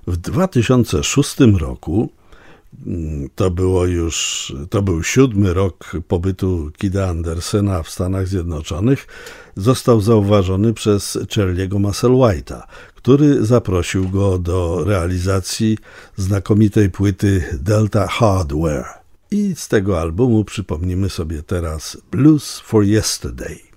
W 2006 roku, to był 7. rok pobytu Kida Andersena w Stanach Zjednoczonych, został zauważony przez Charlie'ego Musselwhite'a, który zaprosił go do realizacji znakomitej płyty Delta Hardware. I z tego albumu przypomnimy sobie teraz Blues for Yesterday.